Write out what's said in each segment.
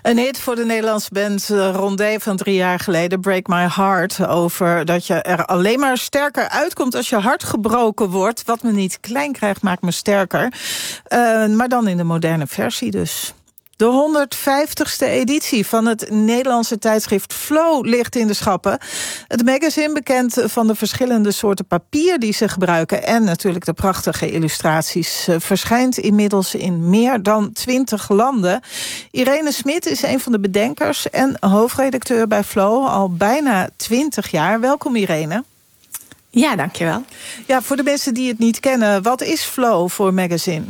Een hit voor de Nederlandse band Rondé van 3 jaar geleden, Break My Heart. Over dat je er alleen maar sterker uitkomt als je hart gebroken wordt. Wat me niet klein krijgt, maakt me sterker. Maar dan in de moderne versie dus. De 150ste editie van het Nederlandse tijdschrift Flow ligt in de schappen. Het magazine, bekend van de verschillende soorten papier die ze gebruiken en natuurlijk de prachtige illustraties, verschijnt inmiddels in meer dan 20 landen. Irene Smit is een van de bedenkers en hoofdredacteur bij Flow al bijna 20 jaar. Welkom Irene. Ja, dankjewel. Ja, voor de mensen die het niet kennen, wat is Flow voor magazine?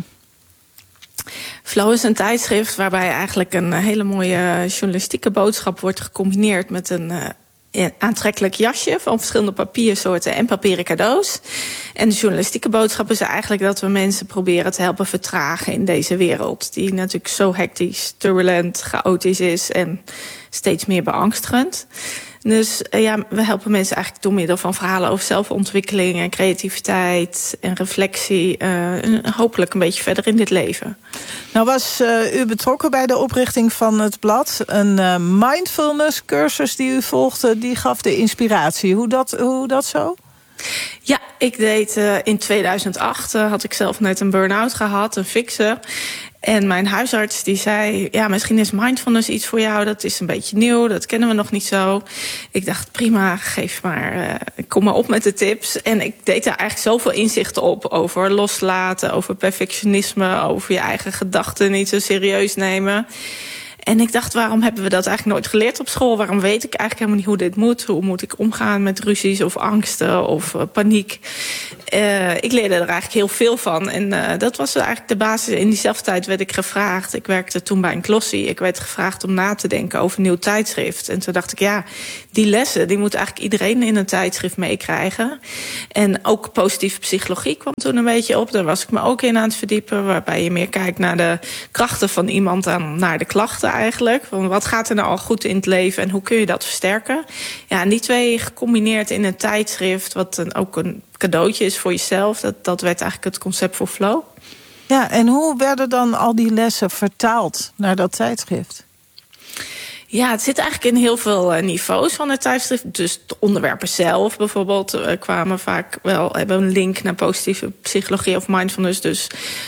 Flow is een tijdschrift waarbij eigenlijk een hele mooie journalistieke boodschap wordt gecombineerd met een aantrekkelijk jasje van verschillende papiersoorten en papieren cadeaus. En de journalistieke boodschap is eigenlijk dat we mensen proberen te helpen vertragen in deze wereld, die natuurlijk zo hectisch, turbulent, chaotisch is en steeds meer beangstigend. Dus we helpen mensen eigenlijk door middel van verhalen over zelfontwikkeling en creativiteit en reflectie hopelijk een beetje verder in dit leven. Nou was u betrokken bij de oprichting van het blad. Een mindfulness cursus die u volgde, die gaf de inspiratie. Hoe dat zo? Ja, ik deed in 2008, had ik zelf net een burn-out gehad, een fixen. En mijn huisarts die zei, ja, misschien is mindfulness iets voor jou. Dat is een beetje nieuw, dat kennen we nog niet zo. Ik dacht, prima, geef maar, kom maar op met de tips. En ik deed daar eigenlijk zoveel inzichten op. Over loslaten, over perfectionisme, over je eigen gedachten niet zo serieus nemen. En ik dacht, waarom hebben we dat eigenlijk nooit geleerd op school? Waarom weet ik eigenlijk helemaal niet hoe dit moet? Hoe moet ik omgaan met ruzies of angsten of paniek? Ik leerde er eigenlijk heel veel van. En dat was eigenlijk de basis. In diezelfde tijd werd ik gevraagd. Ik werkte toen bij een klossie. Ik werd gevraagd om na te denken over een nieuw tijdschrift. En toen dacht ik, ja, die lessen, die moet eigenlijk iedereen in een tijdschrift meekrijgen. En ook positieve psychologie kwam toen een beetje op. Daar was ik me ook in aan het verdiepen. Waarbij je meer kijkt naar de krachten van iemand dan naar de klachten eigenlijk. Van wat gaat er nou al goed in het leven en hoe kun je dat versterken? Ja, en die twee gecombineerd in een tijdschrift, wat ook een cadeautje is voor jezelf. Dat werd eigenlijk het concept voor Flow. Ja, en hoe werden dan al die lessen vertaald naar dat tijdschrift? Ja, het zit eigenlijk in heel veel niveaus van het tijdschrift. Dus de onderwerpen zelf bijvoorbeeld kwamen vaak wel, hebben een link naar positieve psychologie of mindfulness. Dus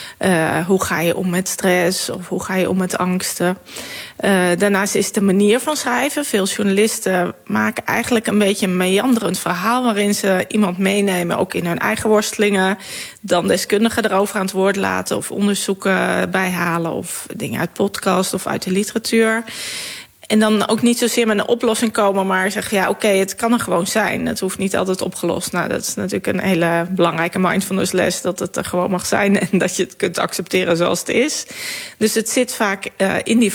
hoe ga je om met stress of hoe ga je om met angsten? Daarnaast is de manier van schrijven. Veel journalisten maken eigenlijk een beetje een meanderend verhaal, waarin ze iemand meenemen, ook in hun eigen worstelingen. Dan deskundigen erover aan het woord laten of onderzoeken bijhalen of dingen uit podcast of uit de literatuur. En dan ook niet zozeer met een oplossing komen, maar zeggen, ja, oké, het kan er gewoon zijn. Het hoeft niet altijd opgelost. Nou, dat is natuurlijk een hele belangrijke mindfulness les, dat het er gewoon mag zijn en dat je het kunt accepteren zoals het is. Dus het zit vaak in die